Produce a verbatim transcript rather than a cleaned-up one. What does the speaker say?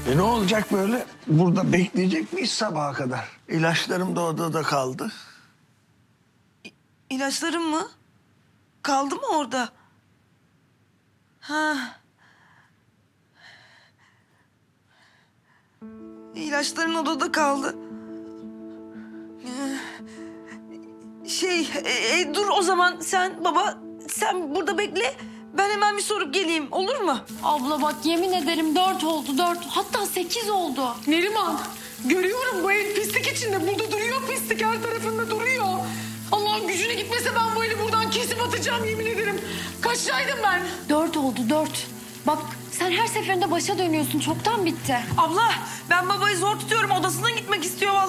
E ne olacak böyle? Burada bekleyecek miyiz sabaha kadar? İlaçlarım da odada kaldı. İlaçlarım mı? Kaldı mı orada? Ha. İlaçların odada kaldı. Ee, Şey, e, e, dur o zaman sen baba, sen burada bekle. Ben hemen bir sorup geleyim, olur mu? Abla bak yemin ederim dört oldu dört. Hatta sekiz oldu. Neriman, görüyorum bu el pislik içinde. Burada duruyor pislik, her tarafında duruyor. Allah'ın gücüne gitmese ben bu eli buradan kesip atacağım yemin ederim. Kaçtaydım ben? Dört oldu dört. Bak sen her seferinde başa dönüyorsun. Çoktan bitti. Abla, ben babayı zor tutuyorum. Odasına gitmek istiyor vallahi.